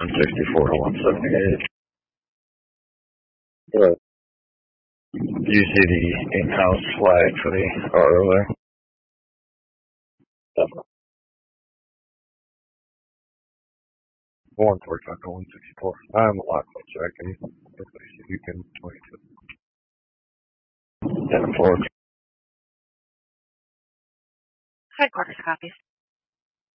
164 to 178. But do you see the in-house flag for the RO there? Definitely. 145 to 164. I'm a lot closer. I can replace you can 22. 10-4. Headquarters copies.